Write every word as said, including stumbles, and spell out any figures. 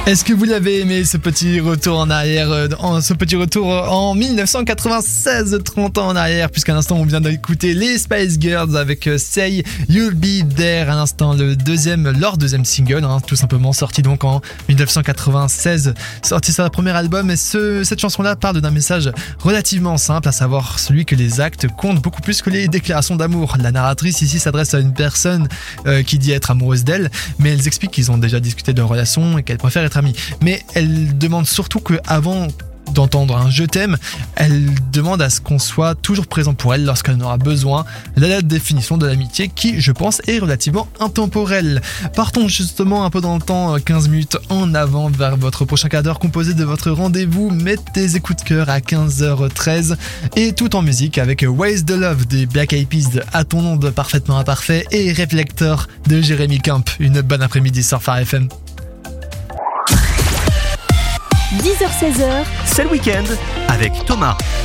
Est-ce que vous l'avez aimé, ce petit retour en arrière, euh, en, ce petit retour en dix-neuf cent quatre-vingt-seize, trente ans en arrière, puisqu'à l'instant on vient d'écouter les Spice Girls avec euh, Say You'll Be There, à l'instant le deuxième, leur deuxième single, hein, tout simplement sorti donc en dix-neuf cent quatre-vingt-seize, sorti sur leur premier album. Et ce, cette chanson-là parle d'un message relativement simple, à savoir celui que les actes comptent beaucoup plus que les déclarations d'amour. La narratrice ici s'adresse à une personne euh, qui dit être amoureuse d'elle, mais elle explique qu'ils ont déjà discuté de leur relation et qu'elle préfère être amie. Mais elle demande surtout qu'avant d'entendre un « je t'aime », elle demande à ce qu'on soit toujours présent pour elle lorsqu'elle en aura besoin. La définition de l'amitié qui, je pense, est relativement intemporelle. Partons justement un peu dans le temps, quinze minutes en avant vers votre prochain quart d'heure composé de votre rendez-vous. Mettez des écoutes de cœur à quinze heures treize et tout en musique avec Waste the Love des Black Eyed Peas de À ton nom de Parfaitement Imparfait et Reflector de Jérémy Camp. Une bonne après-midi sur Phare F M. dix heures seize heures, c'est le week-end avec Thomas.